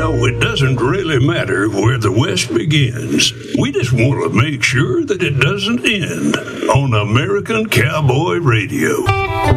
know, it doesn't really matter where the West begins. We just want to make sure that it doesn't end on American Cowboy Radio.